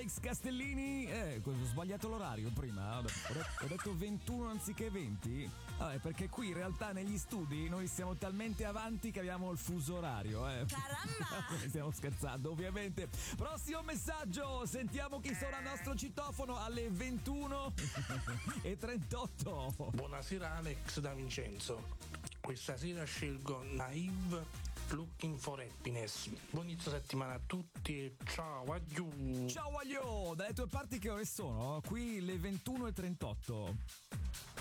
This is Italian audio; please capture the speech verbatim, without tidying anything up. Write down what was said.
Alex Castellini. Eh, ho sbagliato l'orario prima. Ho detto, ho detto ventuno anziché venti. Vabbè, perché qui in realtà negli studi noi siamo talmente avanti che abbiamo il fuso orario. Eh. Caramba! Stiamo scherzando, ovviamente. Prossimo messaggio. Sentiamo chi sarà il nostro citofono alle ventuno e trentotto. Buonasera Alex da Vincenzo. Questa sera scelgo Naive Looking for Happiness. Buon inizio settimana a tutti e ciao, adieu. Ciao aglio, dalle tue parti che ore sono? Qui le ventuno e trentotto.